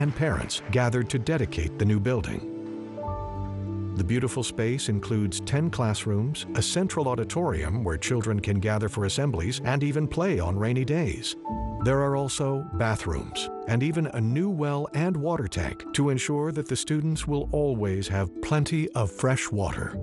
and parents gathered to dedicate the new building. The beautiful space includes 10 classrooms, a central auditorium where children can gather for assemblies and even play on rainy days. There are also bathrooms and even a new well and water tank to ensure that the students will always have plenty of fresh water.